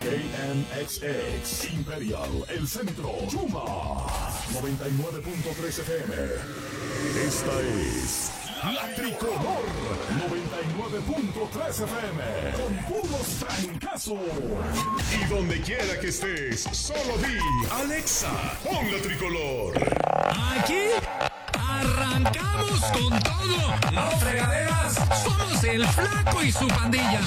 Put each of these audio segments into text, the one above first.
KNXX, Imperial, El Centro, Chuma, 99.3 FM. Esta es La Tricolor, 99.3 FM, con puros trancazos. Y donde quiera que estés, solo di, Alexa, pon La Tricolor. Aquí arrancamos con todo. Las fregaderas somos el Flaco y su pandilla.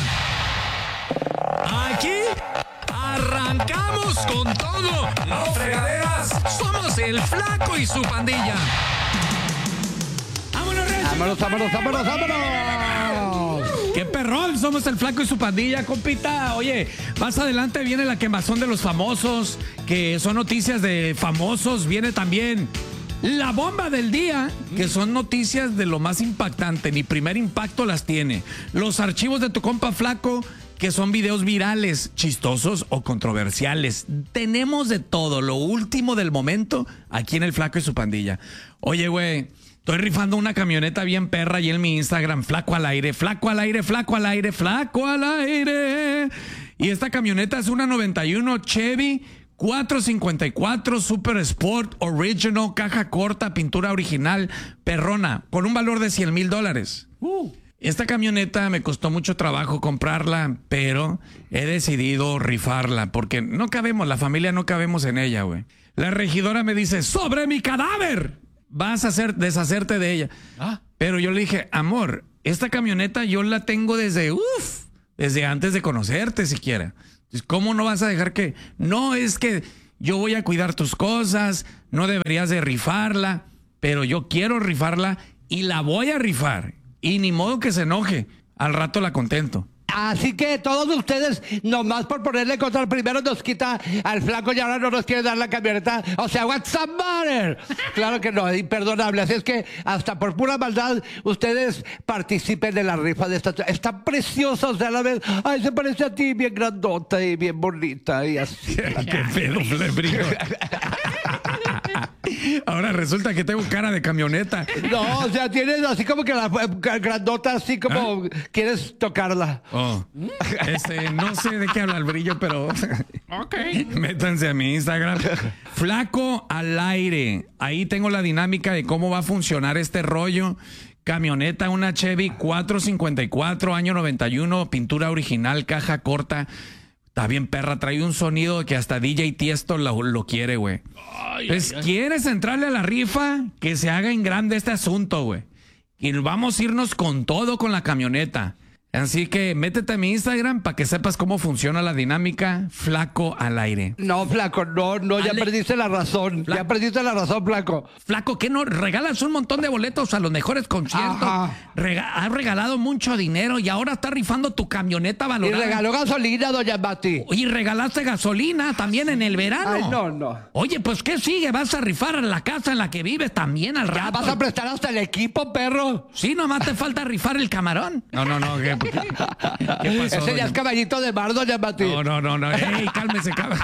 Aquí arrancamos con todo. Las fregaderas somos el Flaco y su pandilla. ¡Vámonos, Reyes! ¡Vámonos! ¡Qué perrón! Somos el Flaco y su pandilla, compita. Oye, más adelante viene la quemazón de los famosos, que son noticias de famosos. Viene también la bomba del día, que son noticias de lo más impactante. Mi primer impacto las tiene. Los archivos de tu compa Flaco, que son videos virales, chistosos o controversiales. Tenemos de todo, lo último del momento, aquí en el Flaco y su pandilla. Oye, güey, estoy rifando una camioneta bien perra y en mi Instagram, Flaco al aire, Flaco al aire, Flaco al aire, Flaco al aire. Y esta camioneta es una 91 Chevy 454 Super Sport Original, caja corta, pintura original, perrona, con un valor de $100,000. Esta camioneta me costó mucho trabajo comprarla, pero he decidido rifarla porque no cabemos, la familia no cabemos en ella, güey. La regidora me dice, ¡sobre mi cadáver! Vas a deshacerte de ella. Pero yo le dije, amor, esta camioneta yo la tengo desde antes de conocerte siquiera. Entonces, ¿cómo no vas a dejar que...? No, es que yo voy a cuidar tus cosas, no deberías de rifarla, pero yo quiero rifarla y la voy a rifar. Y ni modo que se enoje, al rato la contento. Así que todos ustedes, nomás por ponerle contra el primero, nos quita al Flaco y ahora no nos quiere dar la camioneta. O sea, what's the matter? Claro que no, imperdonable. Así es que hasta por pura maldad, ustedes participen de la rifa de esta. Está preciosa, o sea, a la vez. Ay, se parece a ti, bien grandota y bien bonita y así. Qué pedo, Flebrigo. Ahora resulta que tengo cara de camioneta. No, o sea, tienes así como que la grandota, así como quieres tocarla. No sé de qué habla el brillo, pero métanse a mi Instagram, Flaco al aire. Ahí tengo la dinámica de cómo va a funcionar este rollo. Camioneta, una Chevy 454, año 91, pintura original, caja corta. Está bien perra, trae un sonido que hasta DJ Tiesto lo quiere, güey. Entonces, ¿quieres entrarle a la rifa? Que se haga en grande este asunto, güey. Y vamos a irnos con todo con la camioneta. Así que métete a mi Instagram para que sepas cómo funciona la dinámica. Flaco al aire. No, Flaco, no, ya perdiste la razón. Ya perdiste la razón, Flaco. Flaco, ¿qué no? Regalas un montón de boletos a los mejores conciertos. Has regalado mucho dinero y ahora estás rifando tu camioneta valorada. Y regaló gasolina, doña Mati. Y regalaste gasolina también en el verano. Ay, no. Oye, pues, ¿qué sigue? ¿Vas a rifar la casa en la que vives también al rato? ¿Ya vas a prestar hasta el equipo, perro? Sí, nomás te falta rifar el camarón. No, ¿qué pasó? Ese ya es caballito de mar, doña Mati. No. ¡Ey, cálmese, cabrón!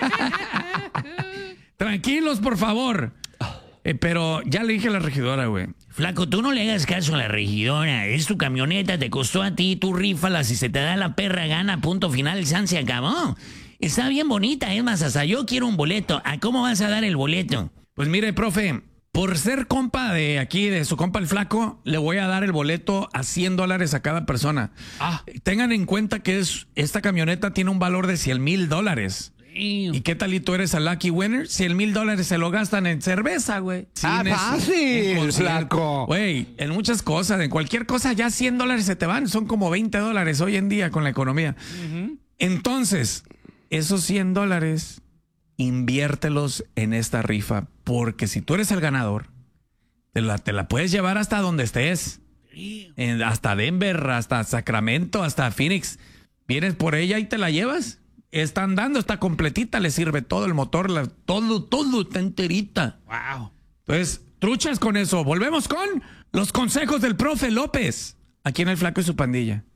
Tranquilos, por favor. Pero ya le dije a la regidora, güey. Flaco, tú no le hagas caso a la regidora. Es tu camioneta, te costó a ti, tú rífala. Si se te da la perra gana, punto final, San se acabó. Está bien bonita, es más, hasta yo quiero un boleto. ¿A cómo vas a dar el boleto? Pues mire, profe, por ser compa de aquí, de su compa el Flaco, le voy a dar el boleto a $100 a cada persona. Tengan en cuenta que esta camioneta tiene un valor de $100,000. ¿Y qué tal y tú eres a lucky winner? $100,000 se lo gastan en cerveza, güey. Fácil, Flaco. Güey, en muchas cosas, en cualquier cosa ya $100 se te van. Son como $20 hoy en día con la economía. Entonces, esos $100... inviértelos en esta rifa, porque si tú eres el ganador, te la puedes llevar hasta donde estés, hasta Denver, hasta Sacramento, hasta Phoenix. Vienes por ella y te la llevas. Está andando, está completita, le sirve todo el motor, todo está enterita. Wow. Entonces, truchas con eso. Volvemos con los consejos del profe López, aquí en el Flaco y su pandilla.